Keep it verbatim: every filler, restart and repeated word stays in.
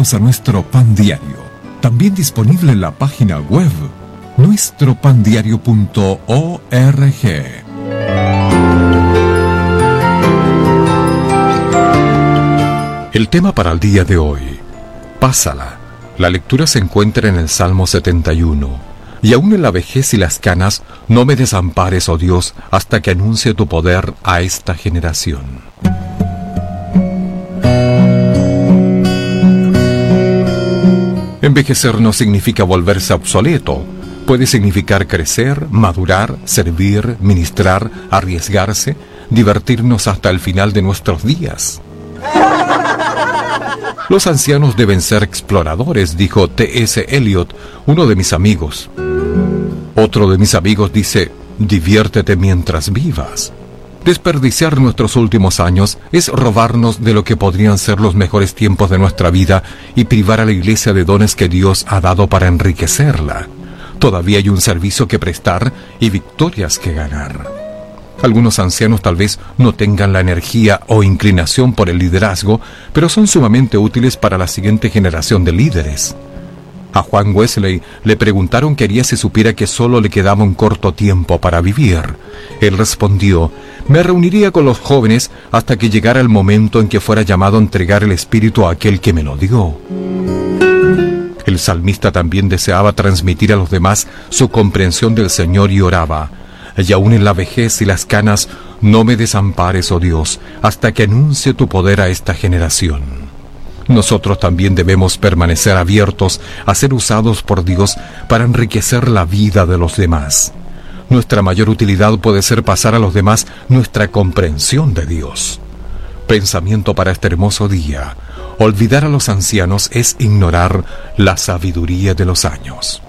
suscribirnos a nuestro Pan Diario, también disponible en la página web nuestro pan diario punto org. El tema para el día de hoy: pásala. La lectura se encuentra en el Salmo setenta y uno. Y aún en la vejez y las canas, no me desampares, oh Dios, hasta que anuncie tu poder a esta generación. Envejecer no significa volverse obsoleto. Puede significar crecer, madurar, servir, ministrar, arriesgarse, divertirnos hasta el final de nuestros días. Los ancianos deben ser exploradores, dijo T S Eliot, uno de mis amigos. Otro de mis amigos dice: diviértete mientras vivas. Desperdiciar nuestros últimos años es robarnos de lo que podrían ser los mejores tiempos de nuestra vida y privar a la iglesia de dones que Dios ha dado para enriquecerla. Todavía hay un servicio que prestar y victorias que ganar. Algunos ancianos tal vez no tengan la energía o inclinación por el liderazgo, pero son sumamente útiles para la siguiente generación de líderes. A Juan Wesley le preguntaron qué haría si supiera que solo le quedaba un corto tiempo para vivir. Él respondió: me reuniría con los jóvenes hasta que llegara el momento en que fuera llamado a entregar el Espíritu a aquel que me lo dio. El salmista también deseaba transmitir a los demás su comprensión del Señor y oraba: y aún en la vejez y las canas, no me desampares, oh Dios, hasta que anuncie tu poder a esta generación. Nosotros también debemos permanecer abiertos a ser usados por Dios para enriquecer la vida de los demás. Nuestra mayor utilidad puede ser pasar a los demás nuestra comprensión de Dios. Pensamiento para este hermoso día: olvidar a los ancianos es ignorar la sabiduría de los años.